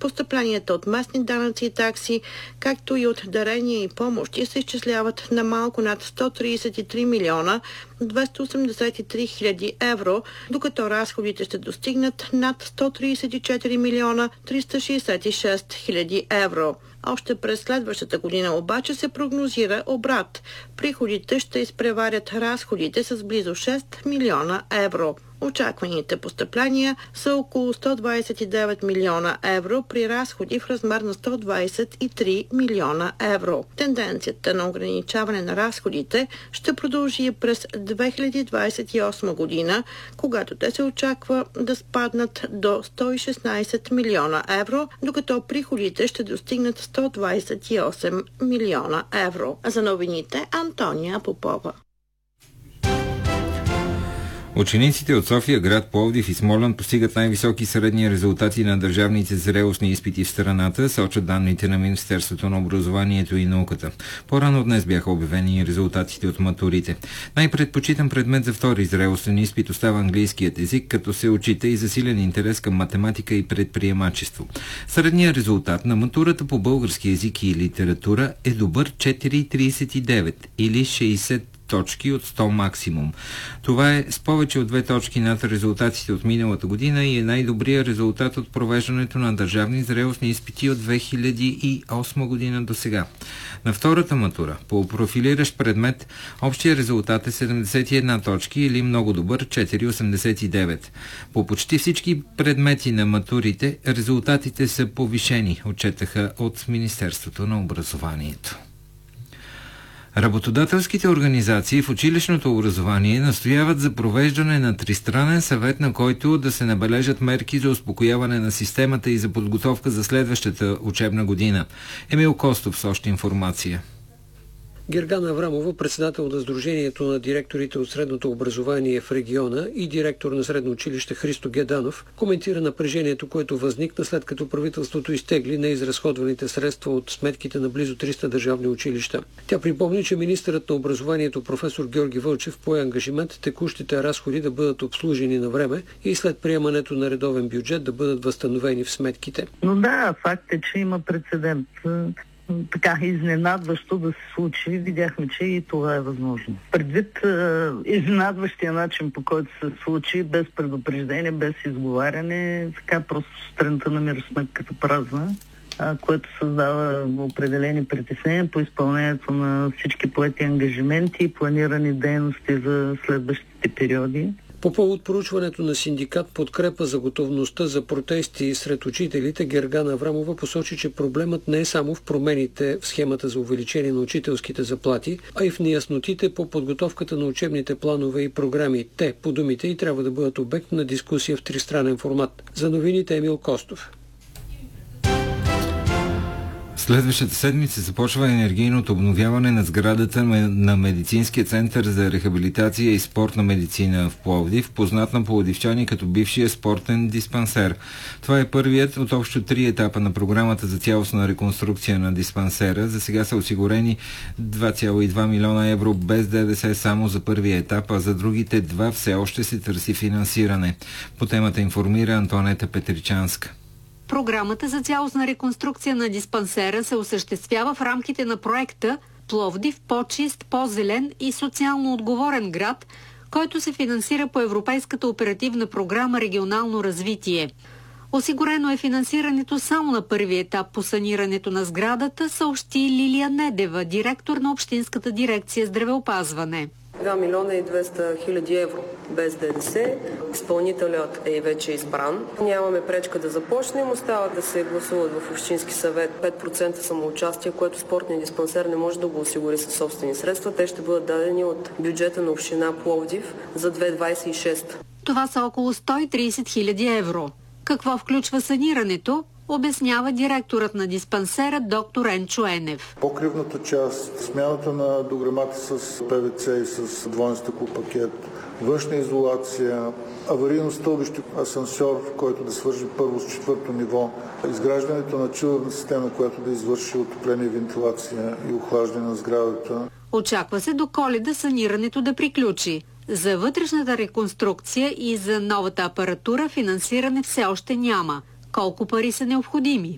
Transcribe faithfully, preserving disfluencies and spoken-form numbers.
Постъпленията от местни данъци и такси, както и от дарения и помощи, се изчисляват на малко над сто тридесет и три милиона двеста осемдесет и три хиляди евро, докато разходите ще достигнат над сто тридесет и четири милиона триста шестдесет и шест хиляди евро. Още през следващата година обаче се прогнозира обрат. Приходите ще изпреварят разходите с близо шест милиона евро. Очакваните постъпления са около сто двадесет и девет милиона евро при разходи в размер на сто двадесет и три милиона евро. Тенденцията на ограничаване на разходите ще продължи през две хиляди двадесет и осма година, когато те се очаква да спаднат до сто и шестнадесет милиона евро, докато приходите ще достигнат сто двадесет и осем милиона евро. За новините Антония Попова. Учениците от София, град Пловдив и Смолян постигат най-високи средни резултати на държавните зрелостни изпити в страната, сочат данните на Министерството на образованието и науката. По-рано днес бяха обявени резултатите от матурите. Най-предпочитан предмет за втори зрелостен изпит остава английският език, като се отчита и засилен интерес към математика и предприемачество. Средният резултат на матурата по български език и литература е добър четири цяло тридесет и девет или шейсет точки от сто максимум. Това е с повече от две точки над резултатите от миналата година и е най-добрият резултат от провеждането на държавни зрелостни изпити от две хиляди и осма година до сега. На втората матура, по профилиращ предмет, общия резултат е седемдесет и една точки или много добър четири цяло осемдесет и девет. По почти всички предмети на матурите резултатите са повишени, отчетаха от Министерството на образованието. Работодателските организации в училищното образование настояват за провеждане на тристранен съвет, на който да се набележат мерки за успокояване на системата и за подготовка за следващата учебна година. Емил Костов с още информация. Гергана Аврамова, председател на Сдружението на директорите от средното образование в региона и директор на средно училище Христо Геданов, коментира напрежението, което възникна след като правителството изтегли неизразходваните средства от сметките на близо триста държавни училища. Тя припомни, че министърът на образованието професор Георги Вълчев пое ангажимент текущите разходи да бъдат обслужени на време и след приемането на редовен бюджет да бъдат възстановени в сметките. Но да, факт е, че има прецедент. Така изненадващо да се случи, видяхме, че и това е възможно. Предвид е, изненадващия начин, по който се случи, без предупреждение, без изговаряне, така просто страната намира сметката празна, а, което създава определени притеснения по изпълнението на всички поети ангажименти и планирани дейности за следващите периоди. По повод проучването на синдикат подкрепа за готовността за протести сред учителите, Гергана Аврамова посочи, че проблемът не е само в промените в схемата за увеличение на учителските заплати, а и в неяснотите по подготовката на учебните планове и програми. Те, по думите й, трябва да бъдат обект на дискусия в тристранен формат. За новините Емил Костов. Следващата седмица започва енергийното обновяване на сградата на Медицинския център за рехабилитация и спортна медицина в Пловдив, познат на пловдивчани като бившия спортен диспансер. Това е първият от общо три етапа на програмата за цялостна реконструкция на диспансера. За сега са осигурени два цяло и два милиона евро без ДДС само за първия етап, а за другите два все още се търси финансиране. По темата информира Антонета Петричанска. Програмата за цялостна реконструкция на диспансера се осъществява в рамките на проекта Пловдив по-чист, по-зелен и социално отговорен град, който се финансира по Европейската оперативна програма Регионално развитие. Осигурено е финансирането само на първи етап по санирането на сградата, съобщи Лилия Недева, директор на Общинската дирекция здравеопазване. два милиона и двеста хиляди евро без ДДС. Изпълнителят е вече избран. Нямаме пречка да започнем. Остава да се гласуват в Общински съвет пет процента самоучастие, което спортният диспансер не може да го осигури със собствени средства. Те ще бъдат дадени от бюджета на община Пловдив за две хиляди двадесет и шеста. Това са около сто и тридесет хиляди евро. Какво включва санирането? Обяснява директорът на диспансера доктор Енчо Енев. Покривната част, смяната на дограмата с ПВЦ и с двойен стъклопакет, външна изолация, аварийно стълбище, асансьор, който да свържи първо с четвърто ниво, изграждането на чилърна система, която да извърши отопление, вентилация и охлаждане на сградата. Очаква се до Коледа санирането да приключи. За вътрешната реконструкция и за новата апаратура финансиране все още няма. Колко пари са необходими?